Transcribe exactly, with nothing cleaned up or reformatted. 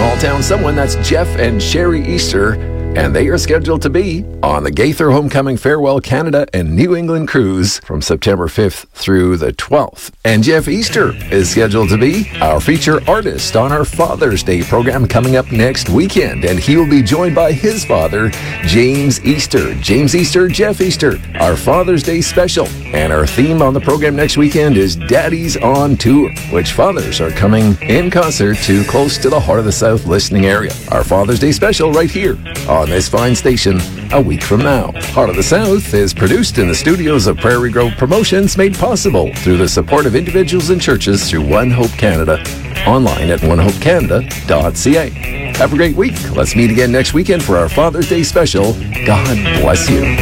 small town someone. That's Jeff and Sherry Easter. And they are scheduled to be on the Gaither Homecoming Farewell Canada and New England cruise from September fifth through the twelfth. And Jeff Easter is scheduled to be our feature artist on our Father's Day program coming up next weekend. And he will be joined by his father, James Easter. James Easter, Jeff Easter, our Father's Day special. And our theme on the program next weekend is Daddy's on Tour, which fathers are coming in concert to close to the Heart of the South listening area. Our Father's Day special right here on this fine station a week from now. Heart of the South is produced in the studios of Prairie Grove Promotions, made possible through the support of individuals and churches through One Hope Canada, online at one hope canada dot c a. Have a great week. Let's meet again next weekend for our Father's Day special. God bless you.